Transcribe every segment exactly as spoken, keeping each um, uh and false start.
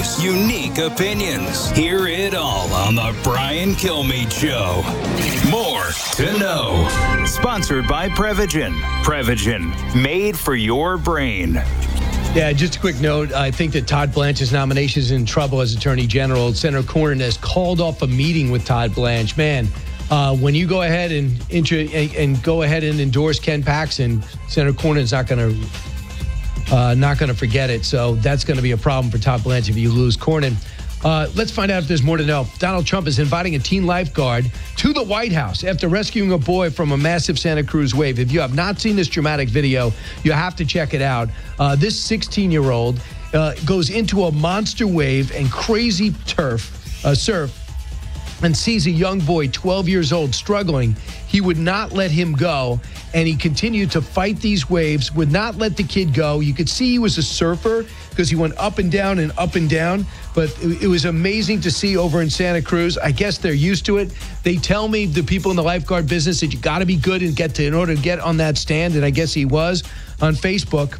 Eric's unique opinions. Hear it all on the Brian Kilmeade Show. More to know. Sponsored by Prevagen. Prevagen, made for your brain. Yeah, just a quick note. I think that Todd Blanche's nomination is in trouble as Attorney General. Senator Cornyn has called off a meeting with Todd Blanche. Man, uh, when you go ahead and, intro, and and go ahead and endorse Ken Paxton, Senator Cornyn's not going to uh, not going to forget it. So that's going to be a problem for Todd Blanche if you lose Cornyn. Uh, let's find out if there's more to know. Donald Trump is inviting a teen lifeguard to the White House after rescuing a boy from a massive Santa Cruz wave. If you have not seen this dramatic video, you have to check it out. Uh, this sixteen-year-old uh, goes into a monster wave and crazy turf, uh, surf and sees a young boy, twelve years old, struggling. He would not let him go, and he continued to fight these waves, would not let the kid go. You could see he was a surfer because he went up and down and up and down. But it was amazing to see over in Santa Cruz. I guess they're used to it. They tell me, the people in the lifeguard business, that you got to be good and get to in order to get on that stand. And I guess he was on Facebook.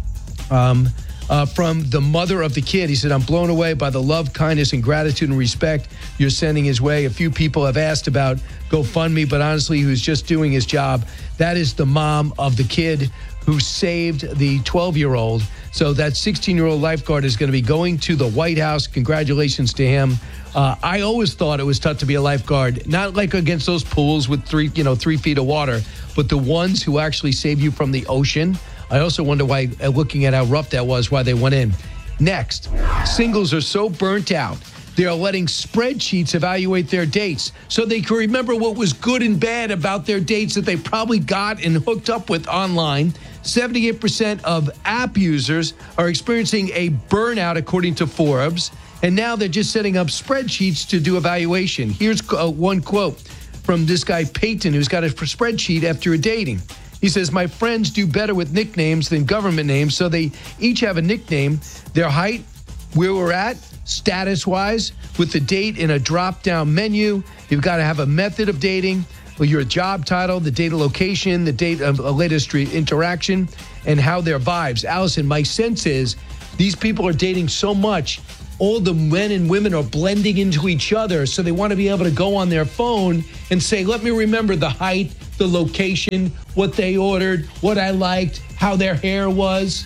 Um, uh, from the mother of the kid, he said, "I'm blown away by the love, kindness, and gratitude and respect you're sending his way. A few people have asked about GoFundMe, but honestly, he was just doing his job." That is the mom of the kid who saved the twelve-year-old. So that sixteen-year-old lifeguard is going to be going to the White House. Congratulations to him. Uh, I always thought it was tough to be a lifeguard, not like against those pools with three, you know, three feet of water, but the ones who actually save you from the ocean. I also wonder why, uh, looking at how rough that was, why they went in. Next, singles are so burnt out, they are letting spreadsheets evaluate their dates so they can remember what was good and bad about their dates that they probably got and hooked up with online. seventy-eight percent of app users are experiencing a burnout, according to Forbes, and now they're just setting up spreadsheets to do evaluation. Here's uh, one quote from this guy, Peyton, who's got a spreadsheet after a dating. He says, "My friends do better with nicknames than government names, so they each have a nickname, their height, where we're at, status-wise, with the date in a drop-down menu. You've got to have a method of dating, well, your job title, the date of location, the date of a latest interaction, and how their vibes." Allison, my sense is these people are dating so much, all the men and women are blending into each other, so they want to be able to go on their phone and say, "Let me remember the height, the location, what they ordered, what I liked, how their hair was."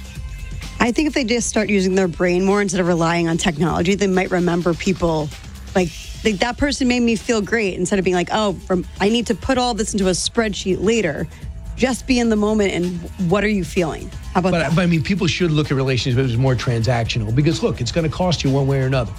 I think if they just start using their brain more instead of relying on technology, they might remember people like, like that person made me feel great, instead of being like, oh, from, I need to put all this into a spreadsheet later. Just be in the moment and what are you feeling? How about but, that? But I mean, people should look at relationships as more transactional because, look, it's going to cost you one way or another.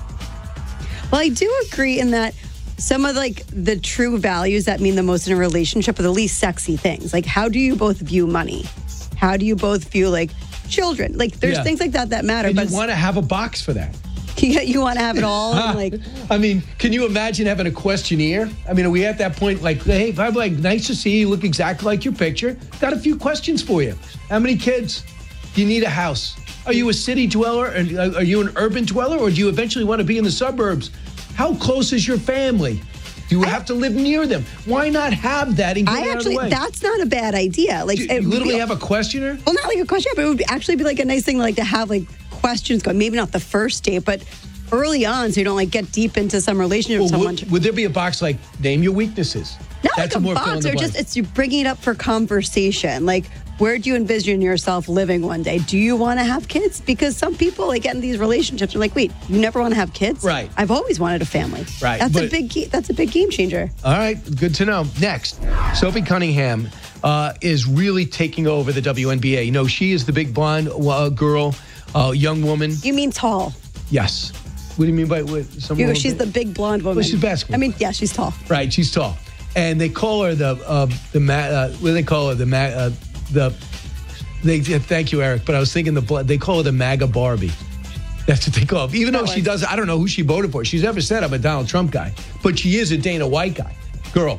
Well, I do agree in that some of like the true values that mean the most in a relationship are the least sexy things. Like, how do you both view money? How do you both view like children? Like, there's Yeah. things like that that matter. And but you want to have a box for that. you, you want to have it all. And like, I mean, can you imagine having a questionnaire? I mean, are we at that point like, hey, I'm like, nice to see you, look exactly like your picture. Got a few questions for you. How many kids? Do you need a house? Are you a city dweller? Or are you an urban dweller? Or do you eventually want to be in the suburbs? How close is your family? Do you have to live near them? Why not have that and get I it out actually, of the way? that's not a bad idea. Like, Do it you would literally be- have a questionnaire? Well, not like a question, but it would be, actually be like a nice thing, like to have like questions going. Maybe not the first date, but early on, so you don't like get deep into some relationship Well, with someone. would, would there be a box like name your weaknesses? Not That's like a more fill in box, the or blank. just it's you bringing it up for conversation. Like, where do you envision yourself living one day? Do you want to have kids? Because some people like get in these relationships are like, wait, you never want to have kids? Right. I've always wanted a family. Right, That's a but- big key, that's a big game changer. All right, good to know. Next, Sophie Cunningham uh, is really taking over the W N B A. You know, she is the big blonde uh, girl, uh, young woman. You mean tall? Yes. What do you mean by what? Someone You, she's the big blonde woman. Well, she's basketball. I mean, yeah, she's tall. Right, she's tall, and they call her the uh, the ma- uh, what do they call her the ma- uh, the they yeah, thank you, Eric. But I was thinking the bl- they call her the MAGA Barbie. That's what they call her. Even though she does, I don't know who she voted for. She's never said I'm a Donald Trump guy, but she is a Dana White guy, girl,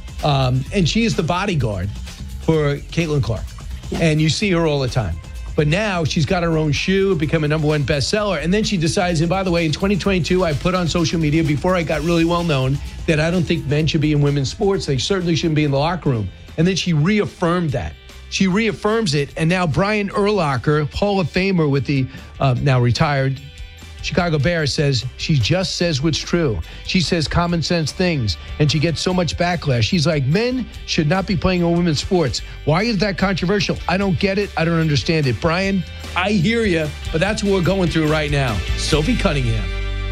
um, and she is the bodyguard for Caitlin Clark, Yeah. and you see her all the time. But now she's got her own shoe, become a number one bestseller. And then she decides, and by the way, in twenty twenty-two, I put on social media before I got really well known that I don't think men should be in women's sports. They certainly shouldn't be in the locker room. And then she reaffirmed that. She reaffirms it. And now Brian Urlacher, Hall of Famer with the uh, now retired Chicago Bear says she just says what's true. She says common sense things, and she gets so much backlash. She's like, men should not be playing in women's sports. Why is that controversial? I don't get it. I don't understand it. Brian, I hear you, but that's what we're going through right now. Sophie Cunningham.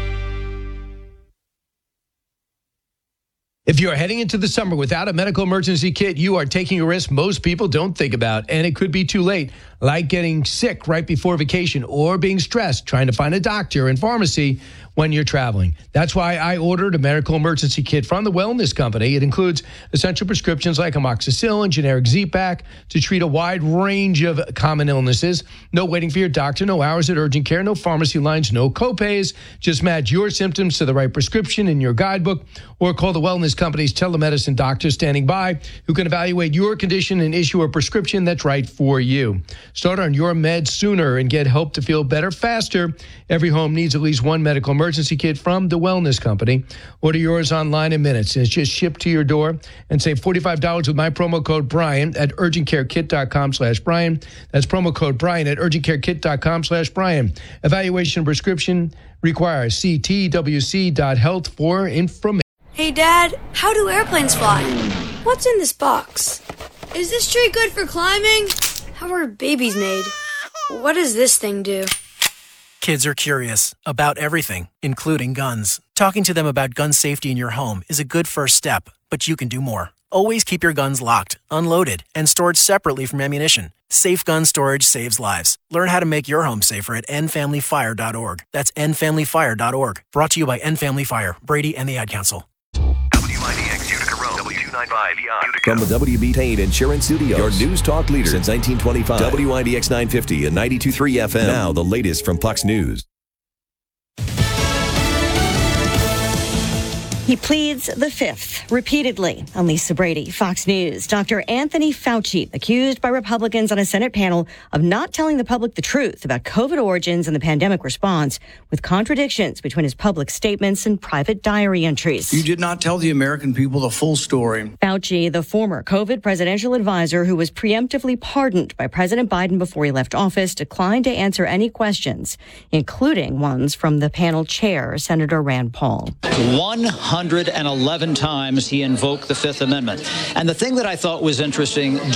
If you're heading into the summer without a medical emergency kit, you are taking a risk most people don't think about, and it could be too late, like getting sick right before vacation or being stressed trying to find a doctor and pharmacy when you're traveling. That's why I ordered a medical emergency kit from the Wellness Company. It includes essential prescriptions like amoxicillin, generic Z-Pak to treat a wide range of common illnesses. No waiting for your doctor, no hours at urgent care, no pharmacy lines, no copays. Just match your symptoms to the right prescription in your guidebook or call the Wellness Company's telemedicine doctor standing by who can evaluate your condition and issue a prescription that's right for you. Start on your meds sooner and get help to feel better faster. Every home needs at least one medical emergency kit from the Wellness Company. Order yours online in minutes. It's just shipped to your door, and save forty-five dollars with my promo code Brian at urgentcarekit.com slash Brian. That's promo code Brian at urgentcarekit.com slash Brian. Evaluation and prescription requires C T W C dot health for information. Hey, Dad, how do airplanes fly? What's in this box? Is this tree good for climbing? How are babies made? What does this thing do? Kids are curious about everything, including guns. Talking to them about gun safety in your home is a good first step, but you can do more. Always keep your guns locked, unloaded, and stored separately from ammunition. Safe gun storage saves lives. Learn how to make your home safer at end family fire dot org. That's end family fire dot org. Brought to you by End Family Fire, Brady, and the Ad Council. W I D X Utica Road, W two ninety-five Utica. From the W B Tain Insurance Studios, your news talk leader since nineteen twenty-five. W I D X nine fifty and ninety-two point three F M. Now the latest from Fox News. He pleads the fifth repeatedly. I'm Lisa Brady, Fox News. Doctor Anthony Fauci, accused by Republicans on a Senate panel of not telling the public the truth about COVID origins and the pandemic response, with contradictions between his public statements and private diary entries. You did not tell the American people the full story. Fauci, the former COVID presidential advisor who was preemptively pardoned by President Biden before he left office, declined to answer any questions, including ones from the panel chair, Senator Rand Paul. one hundred eleven times he invoked the Fifth Amendment. And the thing that I thought was interesting